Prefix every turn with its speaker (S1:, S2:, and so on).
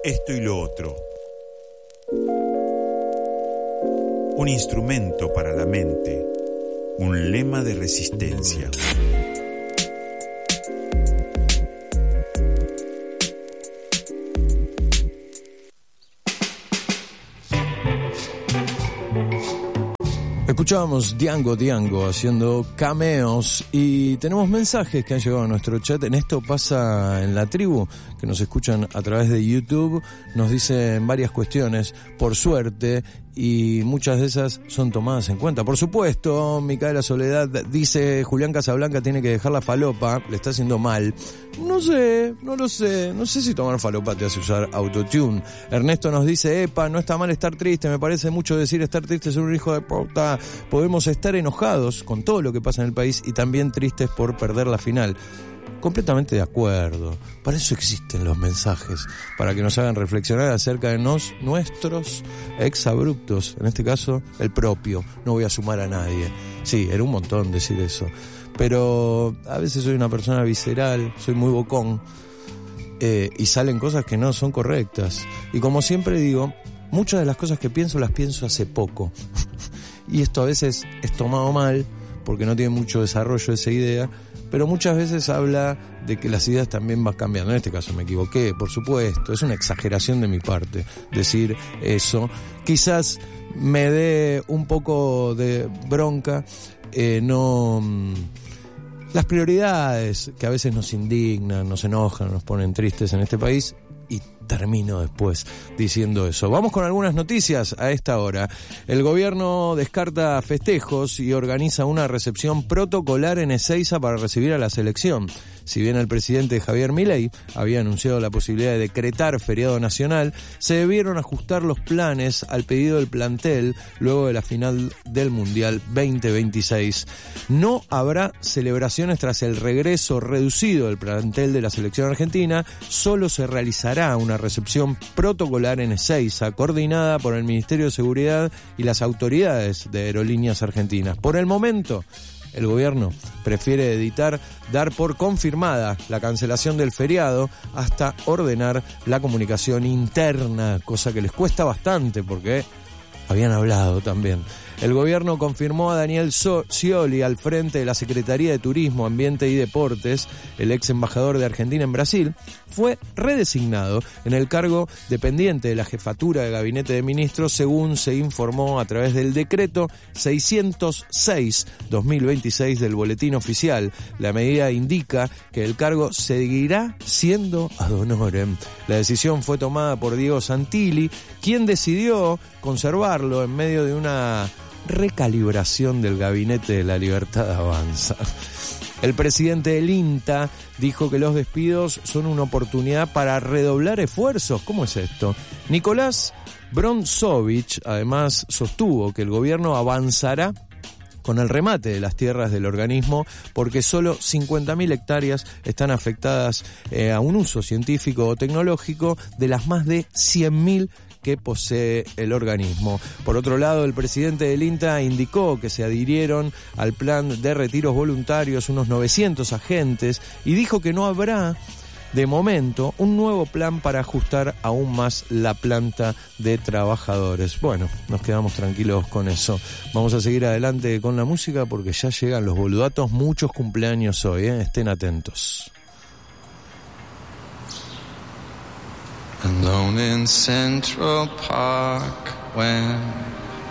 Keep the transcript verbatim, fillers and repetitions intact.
S1: esto y lo otro. Un instrumento para la mente, un lema de resistencia.
S2: Escuchábamos Diango Diango haciendo cameos y tenemos mensajes que han llegado a nuestro chat. En Esto Pasa en la Tribu, que nos escuchan a través de YouTube, nos dicen varias cuestiones, por suerte, y muchas de esas son tomadas en cuenta. Por supuesto, Micaela Soledad dice, Julián Casablanca tiene que dejar la falopa, le está haciendo mal. No sé, no lo sé, no sé si tomar falopa te hace usar autotune. Ernesto nos dice, epa, no está mal estar triste, me parece mucho decir estar triste es un hijo de puta. Podemos estar enojados con todo lo que pasa en el país y también tristes por perder la final. Completamente de acuerdo. Para eso existen los mensajes, para que nos hagan reflexionar acerca de nos, nuestros exabruptos, en este caso el propio. No voy a sumar a nadie. Sí, era un montón decir eso, pero a veces soy una persona visceral, soy muy bocón, eh, y salen cosas que no son correctas. Y como siempre digo, muchas de las cosas que pienso las pienso hace poco. Y esto a veces es tomado mal, porque no tiene mucho desarrollo esa idea, pero muchas veces habla de que las ideas también van cambiando. En este caso me equivoqué, por supuesto, es una exageración de mi parte decir eso. Quizás me dé un poco de bronca, eh, no... las prioridades que a veces nos indignan, nos enojan, nos ponen tristes en este país, y termino después diciendo eso. Vamos con algunas noticias a esta hora. El gobierno descarta festejos y organiza una recepción protocolar en Ezeiza para recibir a la selección. Si bien el presidente Javier Milei había anunciado la posibilidad de decretar feriado nacional, se debieron ajustar los planes al pedido del plantel luego de la final del Mundial veinte veintiséis. No habrá celebraciones tras el regreso reducido del plantel de la selección argentina, solo se realizará una recepción protocolar en Ezeiza, coordinada por el Ministerio de Seguridad y las autoridades de Aerolíneas Argentinas. Por el momento, el gobierno prefiere editar, dar por confirmada la cancelación del feriado hasta ordenar la comunicación interna, cosa que les cuesta bastante porque habían hablado también. El gobierno confirmó a Daniel Scioli al frente de la Secretaría de Turismo, Ambiente y Deportes. El ex embajador de Argentina en Brasil fue redesignado en el cargo dependiente de la jefatura de Gabinete de Ministros, según se informó a través del decreto seiscientos seis barra dos mil veintiséis del Boletín Oficial. La medida indica que el cargo seguirá siendo ad honorem. La decisión fue tomada por Diego Santilli, quien decidió conservarlo en medio de una recalibración del Gabinete de la Libertad Avanza. El presidente del INTA dijo que los despidos son una oportunidad para redoblar esfuerzos. ¿Cómo es esto? Nicolás Bronzovich además sostuvo que el gobierno avanzará con el remate de las tierras del organismo porque solo cincuenta mil hectáreas están afectadas eh, a un uso científico o tecnológico de las más de cien mil que posee el organismo. Por otro lado, el presidente del INTA indicó que se adhirieron al plan de retiros voluntarios unos novecientos agentes y dijo que no habrá, de momento, un nuevo plan para ajustar aún más la planta de trabajadores. Bueno, nos quedamos tranquilos con eso. Vamos a seguir adelante con la música porque ya llegan los boludatos, muchos cumpleaños hoy, ¿eh? Estén atentos.
S3: Alone in Central Park when